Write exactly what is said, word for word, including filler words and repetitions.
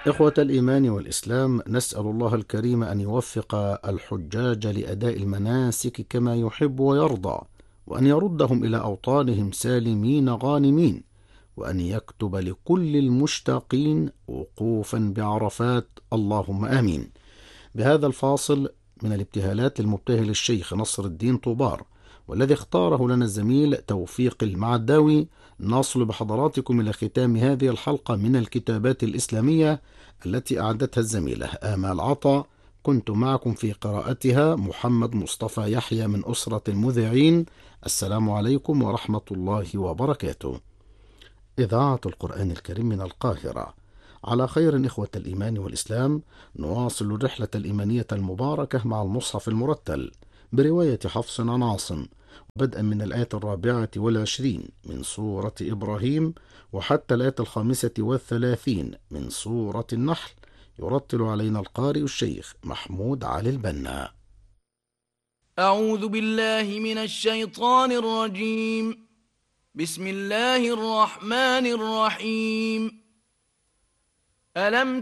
إخوة الإيمان والإسلام، نسأل الله الكريم أن يوفق الحجاج لأداء المناسك كما يحب ويرضى، وأن يردهم إلى أوطانهم سالمين غانمين، وأن يكتب لكل المشتاقين وقوفا بعرفات، اللهم آمين. بهذا الفاصل من الابتهالات للمبتهل الشيخ نصر الدين طوبار، والذي اختاره لنا الزميل توفيق المعداوي، نصل بحضراتكم إلى ختام هذه الحلقة من الكتابات الإسلامية التي أعدتها الزميلة آمال عطا. كنت معكم في قراءتها محمد مصطفى يحيى من أسرة المذيعين. السلام عليكم ورحمة الله وبركاته. إذاعة القرآن الكريم من القاهرة. على خير إخوة الإيمان والإسلام، نواصل الرحلة الإيمانية المباركة مع المصحف المرتل برواية حفص عن عاصم، بدءا من الآية الرابعة والعشرين من سورة إبراهيم وحتى الآية الخامسة والثلاثين من سورة النحل. يرتل علينا القارئ الشيخ محمود علي البنا. أعوذ بالله من الشيطان الرجيم. بسم الله الرحمن الرحيم. ألم